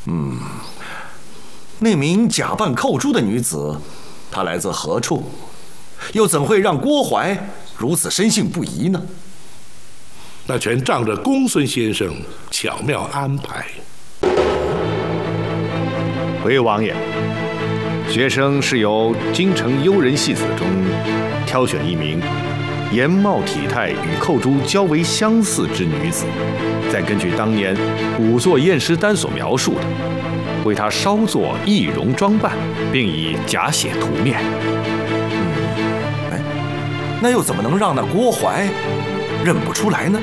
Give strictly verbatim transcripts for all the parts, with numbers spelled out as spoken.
嗯，那名假扮寇珠的女子，她来自何处？又怎会让郭淮如此深信不疑呢？ 那全仗着公孙先生巧妙安排。 回王爷，学生是由京城优人戏子中挑选一名颜貌体态与寇珠较为相似之女子，再根据当年仵作验尸单所描述的，为她稍作易容装扮，并以假血涂面。 嗯，哎，那又怎么能让那郭淮认不出来呢？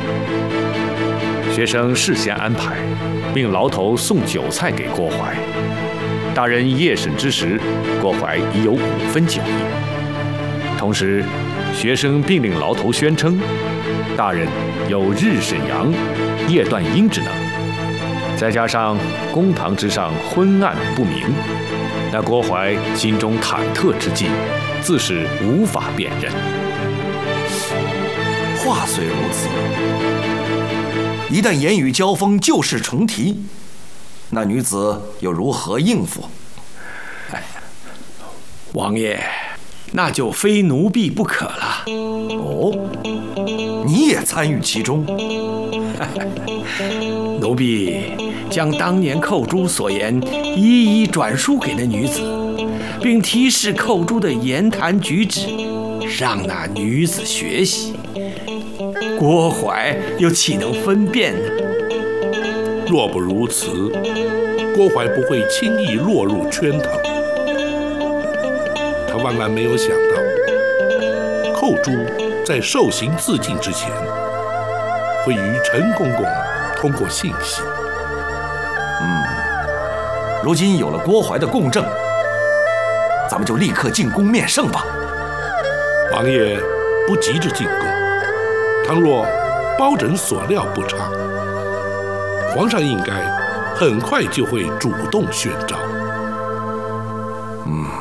学生事先安排，命牢头送酒菜给郭淮。大人夜审之时，郭淮已有五分酒意。同时，学生并令牢头宣称，大人有日审阳、夜断阴之能。再加上公堂之上昏暗不明，那郭淮心中忐忑之际，自是无法辨认。 话虽如此，一旦言语交锋，旧事重提，那女子又如何应付？ 哎，王爷，那就非奴婢不可了。 哦，你也参与其中？ 奴婢将当年寇珠所言一一转述给那女子，并提示寇珠的言谈举止，让那女子学习。郭淮又岂能分辨呢？ 若不如此，郭淮不会轻易落入圈套。他万万没有想到，寇珠在受刑自尽之前，会与陈公公通过信息。 嗯，如今有了郭淮的供证，咱们就立刻进宫面圣吧。 王爷不急着进宫，倘若包拯所料不差，皇上应该很快就会主动宣召。 嗯。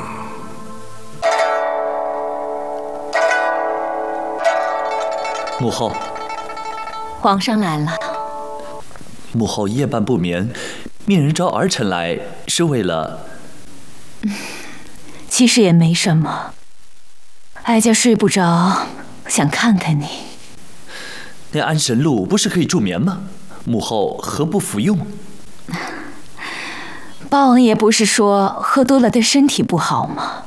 母后， 皇上来了。 母后夜半不眠，命人召儿臣来，是为了…… 其实也没什么，哀家睡不着，想看看你。 那安神露不是可以助眠吗？母后何不服用？ 八王爷不是说喝多了对身体不好吗？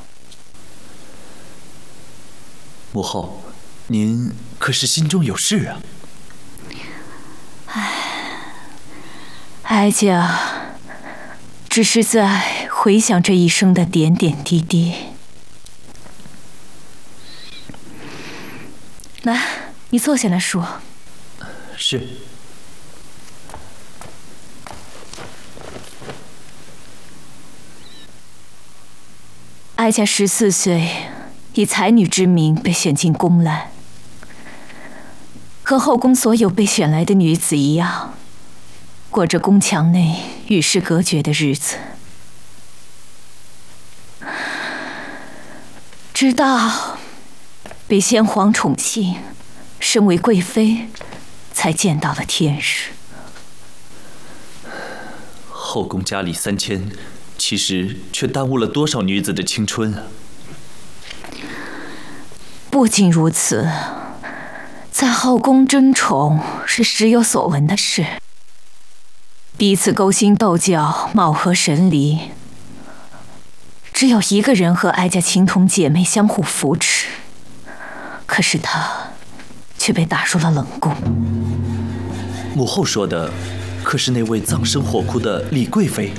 母后，您可是心中有事啊？ 唉，哀家只是在回想这一生的点点滴滴。来，你坐下来说。 是。 哀家十四岁，以才女之名被选进宫来，和后宫所有被选来的女子一样，过着宫墙内与世隔绝的日子。直到被先皇宠幸，身为贵妃，才见到了天日。 后宫佳丽三千，其实却耽误了多少女子的青春啊！ 不仅如此，在后宫争宠是时有所闻的事，彼此勾心斗角，貌合神离。只有一个人和哀家情同姐妹，相互扶持，可是他却被打入了冷宫。 母后说的，可是那位葬身火窟的李贵妃？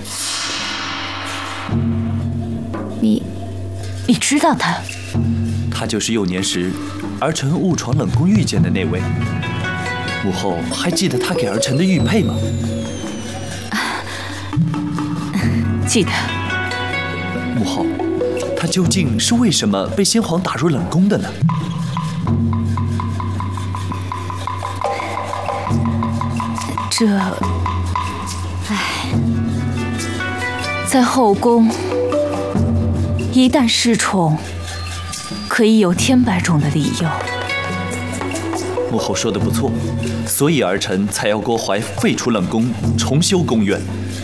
你，你知道她？ 她就是幼年时儿臣误闯冷宫遇见的那位。母后还记得她给儿臣的玉佩吗？ 记得。 母后，她究竟是为什么被先皇打入冷宫的呢？ 这，唉，在后宫，一旦失宠，可以有千百种的理由。 母后说的不错，所以儿臣才要郭淮废除冷宫，重修宫苑。